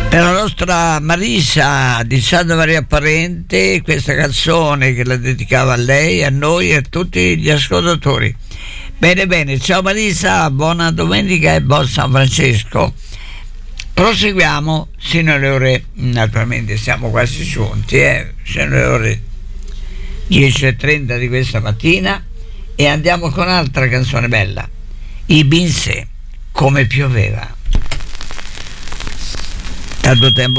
Per la nostra Marisa di Santa Maria Parente, questa canzone che la dedicava a lei, a noi e a tutti gli ascoltatori. Bene, ciao Marisa, buona domenica e buon San Francesco. Proseguiamo sino alle ore, naturalmente siamo quasi giunti, sino alle ore 10:30 di questa mattina, e andiamo con un'altra canzone bella, I Beyoncé, Come pioveva. Tanto tempo